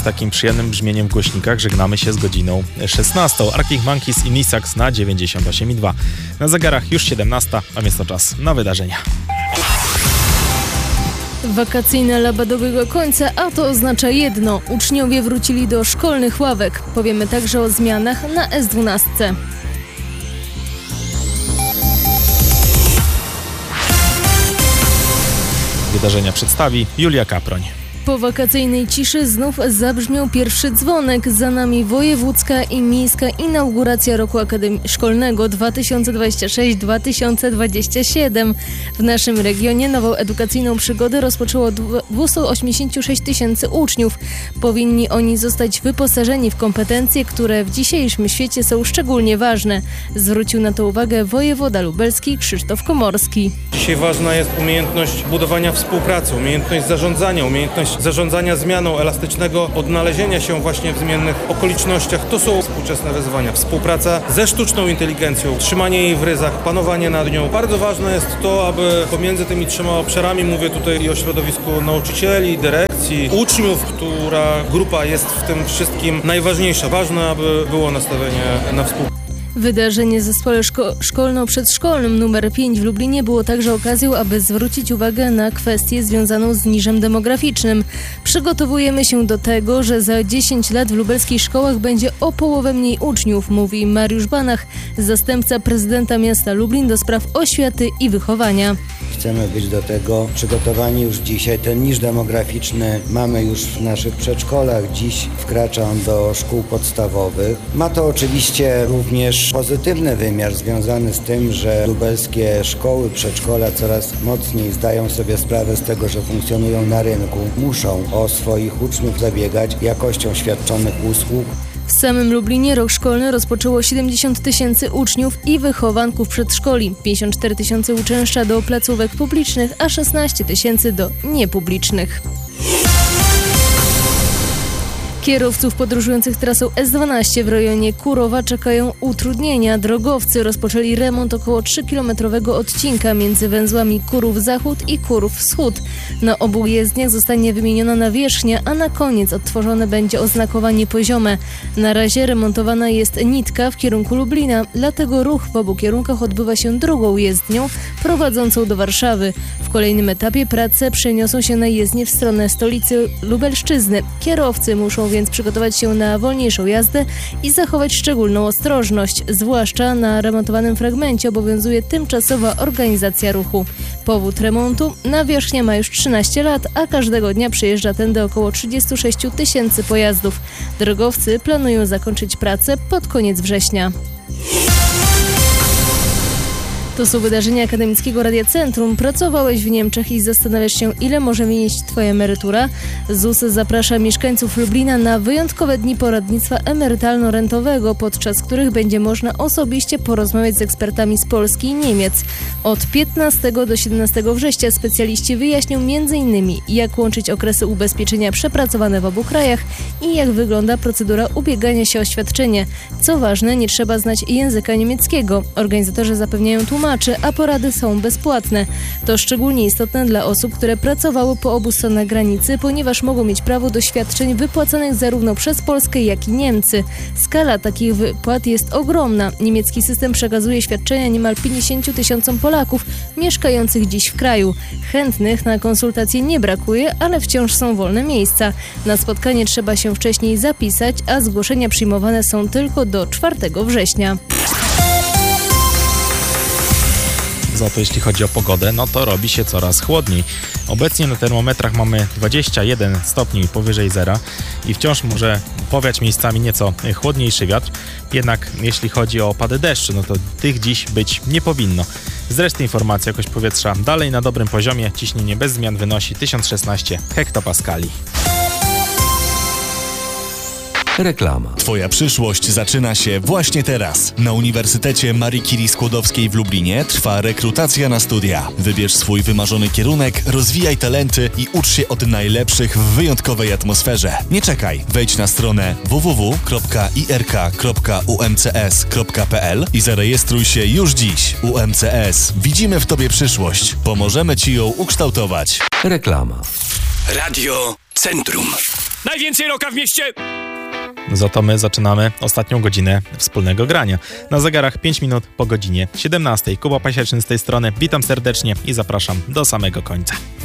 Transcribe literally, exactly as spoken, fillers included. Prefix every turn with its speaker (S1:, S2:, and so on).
S1: takim przyjemnym brzmieniem w głośnikach żegnamy się z godziną szesnastą. Arctic Monkeys i Nisax na dziewięćdziesiąt osiem i dwa. Na zegarach już siedemnasta, a więc to czas na wydarzenia.
S2: Wakacyjne laba dobiegła końca, a to oznacza jedno. Uczniowie wrócili do szkolnych ławek. Powiemy także o zmianach na es dwanaście.
S1: Wydarzenia przedstawi Julia Kaproń.
S2: Po wakacyjnej ciszy znów zabrzmiał pierwszy dzwonek. Za nami wojewódzka i miejska inauguracja roku akademi- szkolnego dwa tysiące dwudziestego szóstego do dwa tysiące dwudziestego siódmego. W naszym regionie nową edukacyjną przygodę rozpoczęło dwieście osiemdziesiąt sześć tysięcy uczniów. Powinni oni zostać wyposażeni w kompetencje, które w dzisiejszym świecie są szczególnie ważne. Zwrócił na to uwagę wojewoda lubelski Krzysztof Komorski.
S3: Dzisiaj ważna jest umiejętność budowania współpracy, umiejętność zarządzania, umiejętność zarządzania zmianą, elastycznego odnalezienia się właśnie w zmiennych okolicznościach. To są współczesne wyzwania. Współpraca ze sztuczną inteligencją, trzymanie jej w ryzach, panowanie nad nią. Bardzo ważne jest to, aby pomiędzy tymi trzema obszarami, mówię tutaj i o środowisku nauczycieli, dyrekcji, uczniów, która grupa jest w tym wszystkim najważniejsza. Ważne, aby było nastawienie na współpracę.
S2: Wydarzenie w zespole szko- szkolno-przedszkolnym numer pięć w Lublinie było także okazją, aby zwrócić uwagę na kwestię związaną z niżem demograficznym. Przygotowujemy się do tego, że za dziesięć lat w lubelskich szkołach będzie o połowę mniej uczniów, mówi Mariusz Banach, zastępca prezydenta miasta Lublin do spraw oświaty i wychowania.
S4: Chcemy być do tego przygotowani już dzisiaj. Ten niż demograficzny mamy już w naszych przedszkolach. Dziś wkracza on do szkół podstawowych. Ma to oczywiście również pozytywny wymiar związany z tym, że lubelskie szkoły, przedszkola coraz mocniej zdają sobie sprawę z tego, że funkcjonują na rynku. Muszą o swoich uczniów zabiegać jakością świadczonych usług.
S2: W samym Lublinie rok szkolny rozpoczęło siedemdziesiąt tysięcy uczniów i wychowanków przedszkoli, pięćdziesiąt cztery tysiące uczęszcza do placówek publicznych, a szesnaście tysięcy do niepublicznych. Kierowców podróżujących trasą es dwanaście w rejonie Kurowa czekają utrudnienia. Drogowcy rozpoczęli remont około trzykilometrowego odcinka między węzłami Kurów Zachód i Kurów Wschód. Na obu jezdniach zostanie wymieniona nawierzchnia, a na koniec odtworzone będzie oznakowanie poziome. Na razie remontowana jest nitka w kierunku Lublina, dlatego ruch w obu kierunkach odbywa się drugą jezdnią prowadzącą do Warszawy. W kolejnym etapie prace przeniosą się na jezdnię w stronę stolicy Lubelszczyzny. Kierowcy muszą więc przygotować się na wolniejszą jazdę i zachować szczególną ostrożność, zwłaszcza na remontowanym fragmencie obowiązuje tymczasowa organizacja ruchu. Powód remontu: nawierzchnia ma już trzynaście lat, a każdego dnia przyjeżdża tędy około trzydzieści sześć tysięcy pojazdów. Drogowcy planują zakończyć pracę pod koniec września. To są wydarzenia Akademickiego Radia Centrum. Pracowałeś w Niemczech i zastanawiasz się, ile może wynieść Twoja emerytura? Z u s zaprasza mieszkańców Lublina na wyjątkowe dni poradnictwa emerytalno-rentowego, podczas których będzie można osobiście porozmawiać z ekspertami z Polski i Niemiec. Od piętnastego do siedemnastego września specjaliści wyjaśnią między innymi, jak łączyć okresy ubezpieczenia przepracowane w obu krajach i jak wygląda procedura ubiegania się o świadczenie. Co ważne, nie trzeba znać języka niemieckiego. Organizatorzy zapewniają tłumaczenie, a porady są bezpłatne. To szczególnie istotne dla osób, które pracowały po obu stronach granicy, ponieważ mogą mieć prawo do świadczeń wypłacanych zarówno przez Polskę, jak i Niemcy. Skala takich wypłat jest ogromna. Niemiecki system przekazuje świadczenia niemal pięćdziesięciu tysiącom Polaków mieszkających dziś w kraju. Chętnych na konsultacje nie brakuje, ale wciąż są wolne miejsca. Na spotkanie trzeba się wcześniej zapisać, a zgłoszenia przyjmowane są tylko do czwartego września.
S1: Za to jeśli chodzi o pogodę, no to robi się coraz chłodniej. Obecnie na termometrach mamy dwadzieścia jeden stopni powyżej zera i wciąż może powiać miejscami nieco chłodniejszy wiatr. Jednak jeśli chodzi o opady deszczu, no to tych dziś być nie powinno. Zresztą informacja jakość powietrza dalej na dobrym poziomie. Ciśnienie bez zmian wynosi tysiąc szesnaście hektopaskali.
S5: Reklama. Twoja przyszłość zaczyna się właśnie teraz. Na Uniwersytecie Marii Curie Skłodowskiej w Lublinie trwa rekrutacja na studia. Wybierz swój wymarzony kierunek, rozwijaj talenty i ucz się od najlepszych w wyjątkowej atmosferze. Nie czekaj, wejdź na stronę w w w kropka i r k kropka u m c s kropka p l i zarejestruj się już dziś. U M C S. Widzimy w Tobie przyszłość. Pomożemy Ci ją ukształtować. Reklama.
S6: Radio Centrum. Najwięcej roka w mieście!
S1: Za to my zaczynamy ostatnią godzinę wspólnego grania. Na zegarach pięć minut po godzinie siedemnastej. Kuba Pasieczny z tej strony. Witam serdecznie i zapraszam do samego końca.